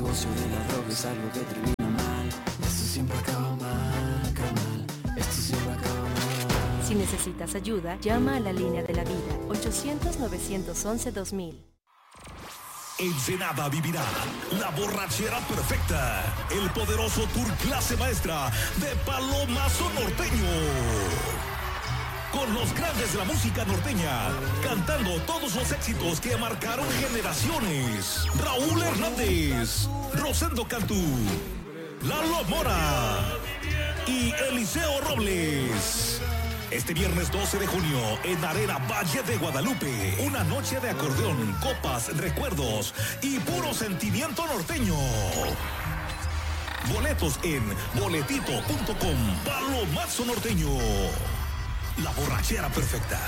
negocio de la droga es algo que termina mal. Esto siempre acaba mal, esto siempre acaba mal. Si necesitas ayuda, llama a la línea de la vida, 800-911-2000. Ensenada vivirá la borrachera perfecta, el poderoso tour clase maestra de Palomazo Norteño. Con los grandes de la música norteña, cantando todos los éxitos que marcaron generaciones. Raúl Hernández, Rosendo Cantú, Lalo Mora y Eliseo Robles. Este viernes 12 de junio en Arena Valle de Guadalupe. Una noche de acordeón, copas, recuerdos y puro sentimiento norteño. Boletos en boletito.com. Palomazo Norteño. La borrachera perfecta.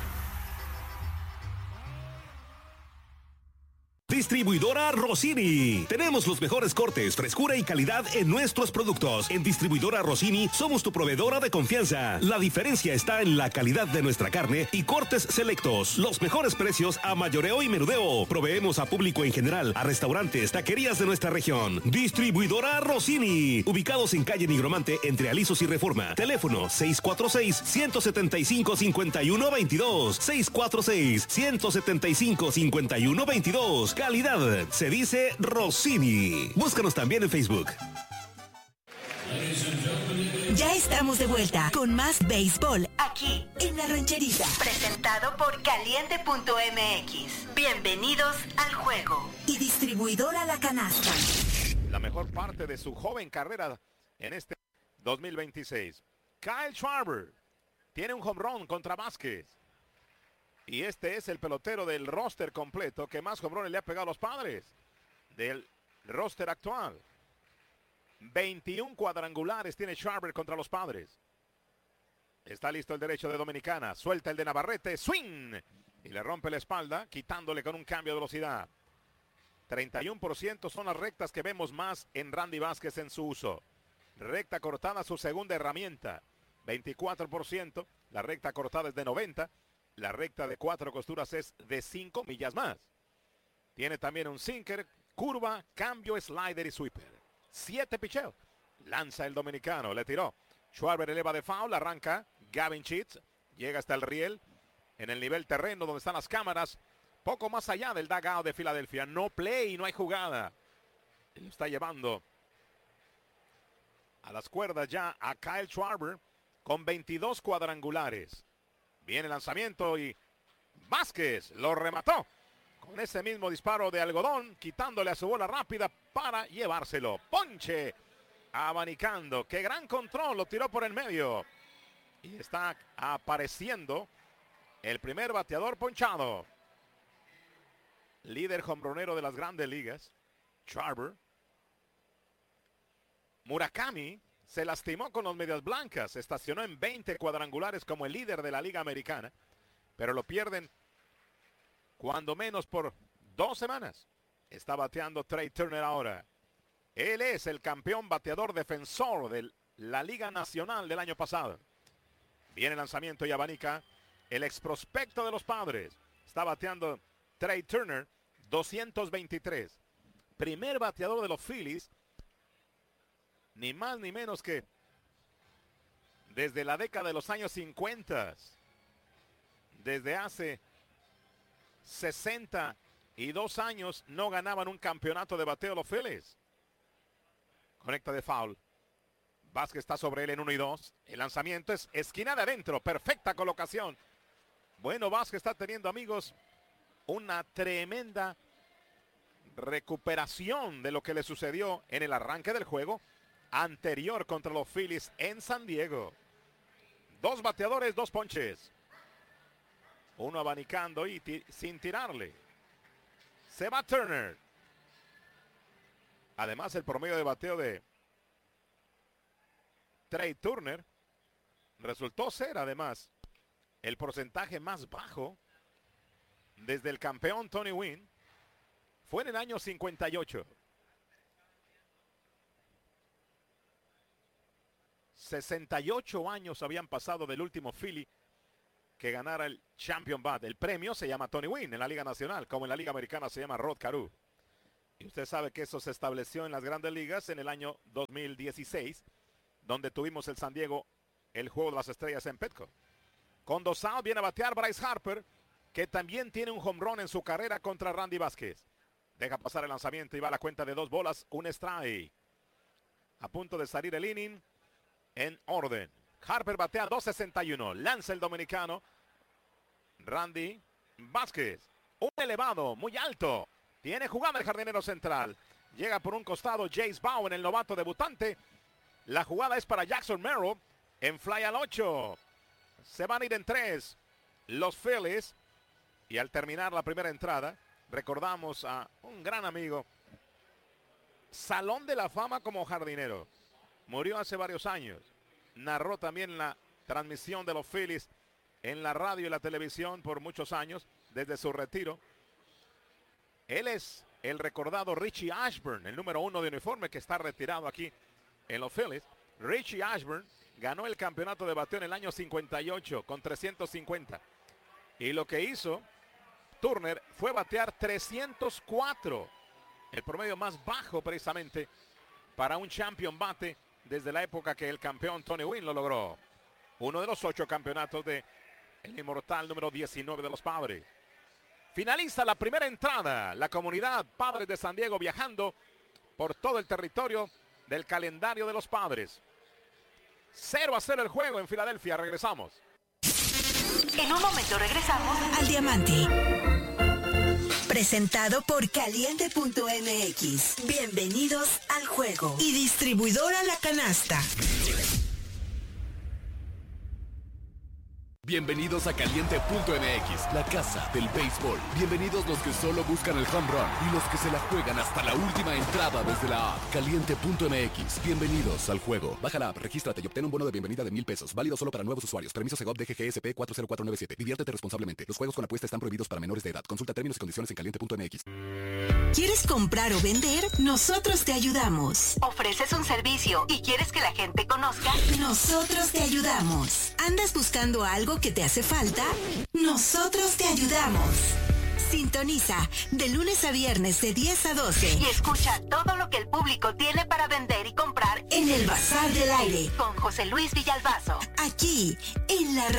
Distribuidora Rossini. Tenemos los mejores cortes, frescura y calidad en nuestros productos. En Distribuidora Rossini somos tu proveedora de confianza. La diferencia está en la calidad de nuestra carne y cortes selectos. Los mejores precios a mayoreo y menudeo. Proveemos a público en general, a restaurantes, taquerías de nuestra región. Distribuidora Rossini. Ubicados en calle Nigromante entre Alisos y Reforma. Teléfono 646-175-5122. 646-175-5122. Calidad, se dice Rossini. Búscanos también en Facebook. Ya estamos de vuelta con más béisbol aquí en La Rancherita. Presentado por Caliente.mx. Bienvenidos al juego. Y Distribuidora La Canasta. La mejor parte de su joven carrera en este 2026. Kyle Schwarber tiene un home run contra Vázquez. Y este es el pelotero del roster completo que más home runs le ha pegado a los Padres. Del roster actual. 21 cuadrangulares tiene Schwarber contra los Padres. Está listo el derecho de Dominicana. Suelta el de Navarrete. Swing. Y le rompe la espalda, quitándole con un cambio de velocidad. 31% son las rectas que vemos más en Randy Vázquez en su uso. Recta cortada, su segunda herramienta. 24%. La recta cortada es de 90. La recta de 4 costuras es de 5 millas más. Tiene también un sinker, curva, cambio, slider y sweeper. 7 picheos. Lanza el dominicano, le tiró. Schwarber eleva de foul, arranca Gavin Sheets. Llega hasta el riel en el nivel terreno donde están las cámaras. Poco más allá del dugout de Filadelfia. No play, no hay jugada. Lo está llevando a las cuerdas ya a Kyle Schwarber con 22 cuadrangulares. Viene el lanzamiento y Vázquez lo remató con ese mismo disparo de algodón, quitándole a su bola rápida para llevárselo. Ponche, abanicando. Qué gran control, lo tiró por el medio. Y está apareciendo el primer bateador ponchado. Líder jonronero de las grandes ligas, Schwarber. Murakami se lastimó con los Medias Blancas, estacionó en 20 cuadrangulares como el líder de la Liga Americana, pero lo pierden cuando menos por 2 semanas. Está bateando Trey Turner ahora. Él es el campeón bateador defensor de la Liga Nacional del año pasado. Viene el lanzamiento y abanica el ex prospecto de los Padres. Está bateando Trey Turner, 223. Primer bateador de los Phillies. Ni más ni menos que desde la década de los años 50. Desde hace 62 años no ganaban un campeonato de bateo los Phillies. Conecta de foul. Vázquez está sobre él en 1-2. El lanzamiento es esquina de adentro. Perfecta colocación. Bueno, Vázquez está teniendo, amigos, una tremenda recuperación de lo que le sucedió en el arranque del juego anterior contra los Phillies en San Diego. 2 bateadores, 2 ponches. Uno abanicando y sin tirarle. Se va Turner. Además, el promedio de bateo de Trey Turner resultó ser, además, el porcentaje más bajo desde el campeón Tony Gwynn. Fue en el año 58. 68 años habían pasado del último Philly que ganara el Champion Bat. El premio se llama Tony Gwynn en la Liga Nacional, como en la Liga Americana se llama Rod Carew. Y usted sabe que eso se estableció en las grandes ligas en el año 2016, donde tuvimos el San Diego, el Juego de las Estrellas en Petco. Con 2 outs viene a batear Bryce Harper, que también tiene un home run en su carrera contra Randy Vázquez. Deja pasar el lanzamiento y va a la cuenta de 2 bolas, 1 strike. A punto de salir el inning en orden. Harper batea 2.61. Lanza el dominicano Randy Vázquez. Un elevado, muy alto. Tiene jugada el jardinero central. Llega por un costado Jace Bowen, el novato debutante. La jugada es para Jackson Merrill. En fly al 8. Se van a ir en 3 los Phillies. Y al terminar la primera entrada, recordamos a un gran amigo. Salón de la fama como jardinero. Murió hace varios años. Narró también la transmisión de los Phillies en la radio y la televisión por muchos años, desde su retiro. Él es el recordado Richie Ashburn, el número 1 de uniforme, que está retirado aquí en los Phillies. Richie Ashburn ganó el campeonato de bateo en el año 58 con 350. Y lo que hizo Turner fue batear 304. El promedio más bajo precisamente para un champion bate desde la época que el campeón Tony Gwynn lo logró. Uno de los 8 campeonatos de el inmortal número 19 de los Padres. Finaliza la primera entrada. La comunidad Padres de San Diego viajando por todo el territorio del calendario de los Padres. 0-0 el juego en Filadelfia. Regresamos. En un momento regresamos Al Diamante. Presentado por Caliente.mx. Bienvenidos al juego. Y distribuidora La Canasta. Bienvenidos a Caliente.mx, la casa del béisbol. Bienvenidos los que solo buscan el home run y los que se la juegan hasta la última entrada desde la app. Caliente.mx, bienvenidos al juego. Baja la app, regístrate y obtén un bono de bienvenida de $1,000. Válido solo para nuevos usuarios. Permiso Segov DGGSP 40497. Diviértete responsablemente. Los juegos con apuesta están prohibidos para menores de edad. Consulta términos y condiciones en Caliente.mx. ¿Quieres comprar o vender? Nosotros te ayudamos. ¿Ofreces un servicio y quieres que la gente conozca? Nosotros te ayudamos. ¿Andas buscando algo que te hace falta? Nosotros te ayudamos. Sintoniza de lunes a viernes de 10 a 12 Y escucha todo lo que el público tiene para vender y comprar en el Bazar del Aire, con José Luis Villalbazo. aquí en la radio.